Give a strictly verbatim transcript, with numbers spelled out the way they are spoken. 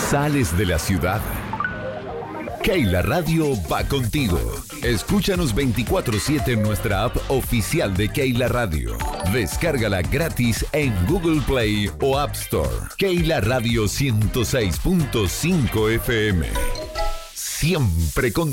¿Sales de la ciudad? Keila Radio va contigo. Escúchanos veinticuatro siete en nuestra app oficial de Keila Radio. Descárgala gratis en Google Play o App Store. Keila Radio ciento seis punto cinco F M. Siempre con